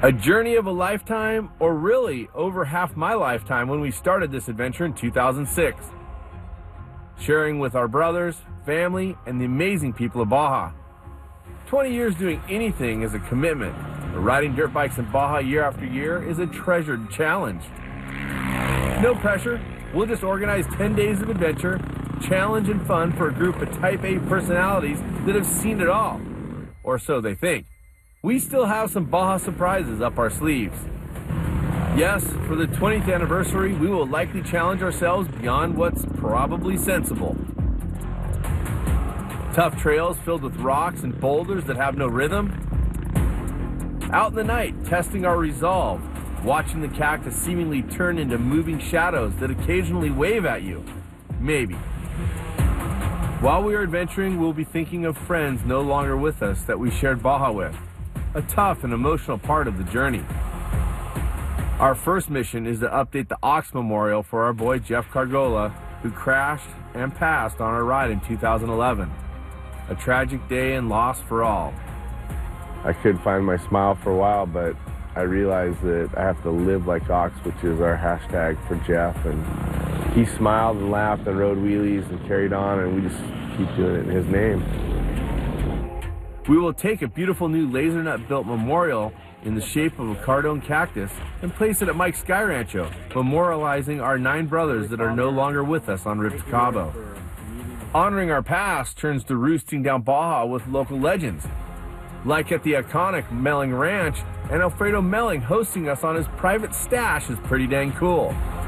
A journey of a lifetime, or really over half my lifetime when we started this adventure in 2006. Sharing with our brothers, family, and the amazing people of Baja. 20 years doing anything is a commitment, but riding dirt bikes in Baja year after year is a treasured challenge. No pressure, we'll just organize 10 days of adventure, challenge and fun for a group of Type A personalities that have seen it all. Or so they think. We still have some Baja surprises up our sleeves. Yes, for the 20th anniversary, we will likely challenge ourselves beyond what's probably sensible. Tough trails filled with rocks and boulders that have no rhythm. Out in the night, testing our resolve, watching the cactus seemingly turn into moving shadows that occasionally wave at you. Maybe. While we are adventuring, we'll be thinking of friends no longer with us that we shared Baja with. A tough and emotional part of the journey. Our first mission is to update the Ox Memorial for our boy Jeff Cargola, who crashed and passed on our ride in 2011. A tragic day and loss for all. I couldn't find my smile for a while, but I realized that I have to live like Ox, which is our hashtag for Jeff. And he smiled and laughed and rode wheelies and carried on, and we just keep doing it in his name. We will take a beautiful new laser nut built memorial in the shape of a Cardone cactus and place it at Mike's Sky Rancho, memorializing our 9 brothers that are no longer with us on Rift Cabo. Honoring our past turns to roosting down Baja with local legends, like at the iconic Melling Ranch, and Alfredo Melling hosting us on his private stash is pretty dang cool.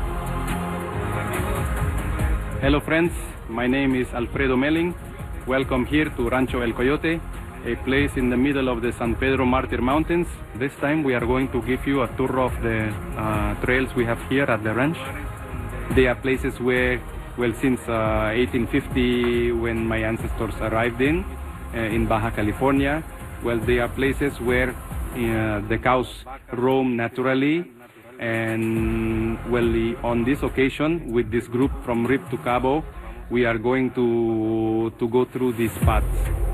Hello friends, my name is Alfredo Melling. Welcome here to Rancho El Coyote, a place in the middle of the San Pedro Martir Mountains. This time we are going to give you a tour of the trails we have here at the ranch. They are places where, well, since 1850, when my ancestors arrived in Baja California, well, they are places where the cows roam naturally. And well, on this occasion, with this group from Rift to Cabo, we are going to go through these paths.